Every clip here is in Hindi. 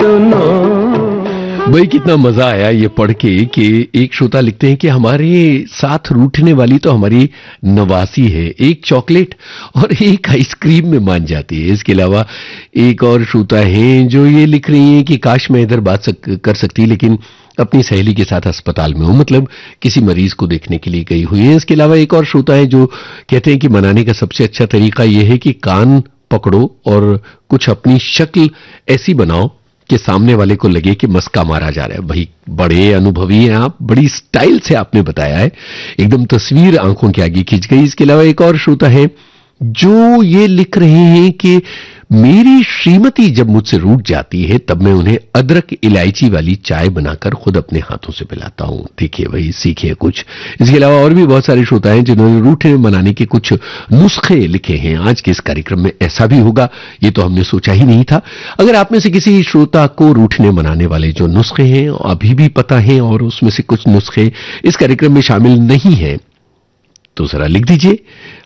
सुनो। भाई कितना मजा आया ये पढ़ के कि एक श्रोता लिखते हैं कि हमारे साथ रूठने वाली तो हमारी नवासी है, एक चॉकलेट और एक आइसक्रीम में मान जाती है। इसके अलावा एक और श्रोता है जो ये लिख रही है कि काश मैं इधर बात कर सकती लेकिन अपनी सहेली के साथ अस्पताल में हूं, मतलब किसी मरीज को देखने के लिए गई हुई है। इसके अलावा एक और श्रोता है जो कहते हैं कि मनाने का सबसे अच्छा तरीका यह है कि कान पकड़ो और कुछ अपनी शक्ल ऐसी बनाओ कि सामने वाले को लगे कि मस्का मारा जा रहा है। भाई बड़े अनुभवी हैं आप, बड़ी स्टाइल से आपने बताया है, एकदम तस्वीर आंखों के आगे खींच गई। इसके अलावा एक और श्रोता है जो ये लिख रहे हैं कि मेरी श्रीमती जब मुझसे रूठ जाती है तब मैं उन्हें अदरक इलायची वाली चाय बनाकर खुद अपने हाथों से पिलाता हूं। देखिए भाई, सीखिए कुछ। इसके अलावा और भी बहुत सारे श्रोता हैं जिन्होंने रूठे मनाने के कुछ नुस्खे लिखे हैं। आज के इस कार्यक्रम में ऐसा भी होगा, ये तो हमने सोचा ही नहीं था। अगर आप में से किसी श्रोता को रूठने मनाने वाले जो नुस्खे हैं अभी भी पता है और उसमें से कुछ नुस्खे इस कार्यक्रम में शामिल नहीं है तो जरा लिख दीजिए,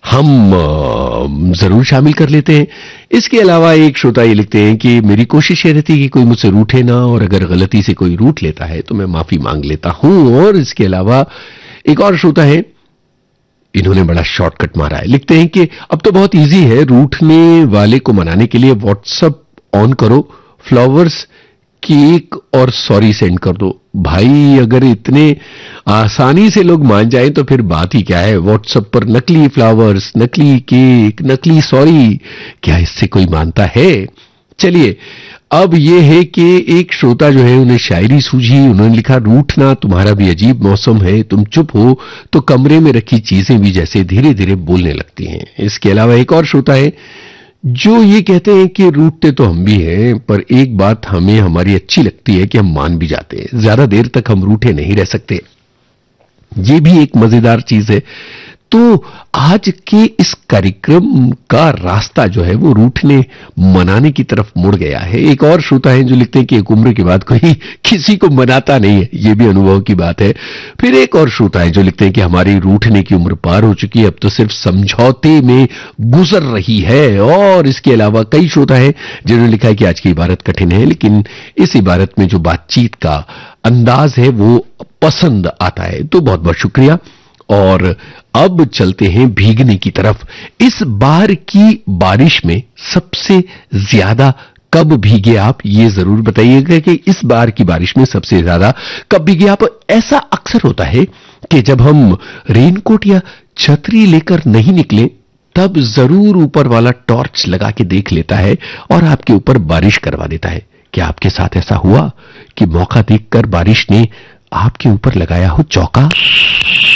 हम जरूर शामिल कर लेते हैं। इसके अलावा एक श्रोता ये लिखते हैं कि मेरी कोशिश ये रहती है कि कोई मुझसे रूठे ना, और अगर गलती से कोई रूठ लेता है तो मैं माफी मांग लेता हूं। और इसके अलावा एक और श्रोता है, इन्होंने बड़ा शॉर्टकट मारा है, लिखते हैं कि अब तो बहुत इजी है, रूठने वाले को मनाने के लिए व्हाट्सएप ऑन करो, फ्लावर्स केक और सॉरी सेंड कर दो। भाई अगर इतने आसानी से लोग मान जाएं तो फिर बात ही क्या है। व्हाट्सएप पर नकली फ्लावर्स, नकली केक, नकली सॉरी, क्या इससे कोई मानता है? चलिए अब ये है कि एक श्रोता जो है उन्हें शायरी सूझी, उन्होंने लिखा रूठना तुम्हारा भी अजीब मौसम है, तुम चुप हो तो कमरे में रखी चीजें भी जैसे धीरे धीरे बोलने लगती हैं। इसके अलावा एक और श्रोता है जो ये कहते हैं कि रूठते तो हम भी हैं पर एक बात हमें हमारी अच्छी लगती है कि हम मान भी जाते हैं, ज्यादा देर तक हम रूठे नहीं रह सकते। ये भी एक मजेदार चीज है। तो आज के इस कार्यक्रम का रास्ता जो है वो रूठने मनाने की तरफ मुड़ गया है। एक और श्रोता है जो लिखते हैं कि एक उम्र के बाद कोई किसी को मनाता नहीं है, ये भी अनुभव की बात है। फिर एक और श्रोता है जो लिखते हैं कि हमारी रूठने की उम्र पार हो चुकी है, अब तो सिर्फ समझौते में गुजर रही है। और इसके अलावा कई श्रोता है जिन्होंने लिखा है कि आज की इबारत कठिन है लेकिन इस इबारत में जो बातचीत का अंदाज है वो पसंद आता है। तो बहुत बहुत शुक्रिया। और अब चलते हैं भीगने की तरफ। इस बार की बारिश में सबसे ज्यादा कब भीगे आप, ये जरूर बताइएगा कि इस बार की बारिश में सबसे ज्यादा कब भीगे आप। ऐसा अक्सर होता है कि जब हम रेनकोट या छतरी लेकर नहीं निकले तब जरूर ऊपर वाला टॉर्च लगा के देख लेता है और आपके ऊपर बारिश करवा देता है। क्या आपके साथ ऐसा हुआ कि मौका देखकर बारिश ने आपके ऊपर लगाया हो चौका?